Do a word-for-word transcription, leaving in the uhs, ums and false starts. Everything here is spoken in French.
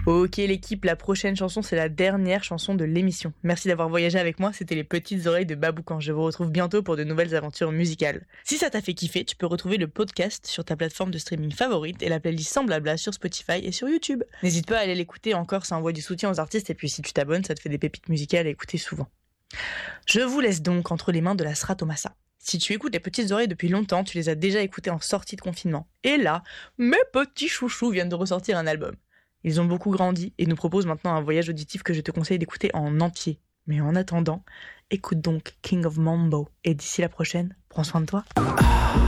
Ok l'équipe, la prochaine chanson c'est la dernière chanson de l'émission. Merci d'avoir voyagé avec moi, c'était les petites oreilles de Baboucan. Je vous retrouve bientôt pour de nouvelles aventures musicales. Si ça t'a fait kiffer, tu peux retrouver le podcast sur ta plateforme de streaming favorite et la playlist Sans Blabla sur Spotify et sur YouTube. N'hésite pas à aller l'écouter encore, ça envoie du soutien aux artistes et puis si tu t'abonnes, ça te fait des pépites musicales à écouter souvent. Je vous laisse donc entre les mains de la Stratomassa. Si tu écoutes les petites oreilles depuis longtemps, tu les as déjà écoutées en sortie de confinement. Et là, mes petits chouchous viennent de ressortir un album. Ils ont beaucoup grandi et nous proposent maintenant un voyage auditif que je te conseille d'écouter en entier. Mais en attendant, écoute donc King of Mambo. Et d'ici la prochaine, prends soin de toi.